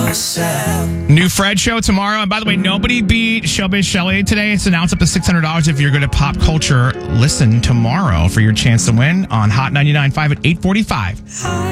New Fred show tomorrow. And by the way, nobody beat Showbiz Shelley today. It's announced up to $600 if you're good at pop culture. Listen tomorrow for your chance to win on Hot 99.5 at 8:45.